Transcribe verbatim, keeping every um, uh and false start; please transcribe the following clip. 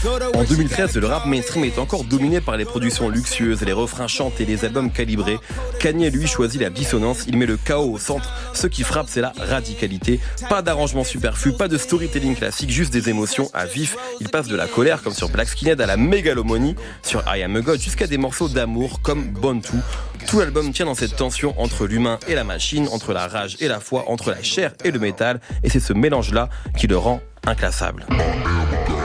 En deux mille treize, le rap mainstream est encore dominé par les productions luxueuses, les refrains chantés, les albums calibrés. Kanye, lui, choisit la dissonance, il met le chaos au centre. Ce qui frappe, c'est la radicalité. Pas d'arrangement superflu, pas de storytelling classique, juste des émotions à vif. Il passe de la colère, comme sur Black Skinhead, à la mégalomanie, sur I Am a God, jusqu'à des morceaux d'amour, comme Born To. Tout l'album tient dans cette tension entre l'humain et la machine, entre la rage et la foi, entre la chair et le métal. Et c'est ce mélange-là qui le rend inclassable.